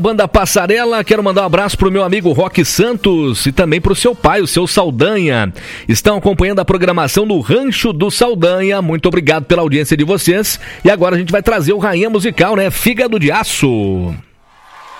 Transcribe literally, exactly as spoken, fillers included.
Banda Passarela, quero mandar um abraço pro meu amigo Roque Santos e também pro seu pai, o seu Saldanha. Estão acompanhando a programação no Rancho do Saldanha. Muito obrigado pela audiência de vocês. E agora a gente vai trazer o Rainha Musical, né? Fígado de Aço.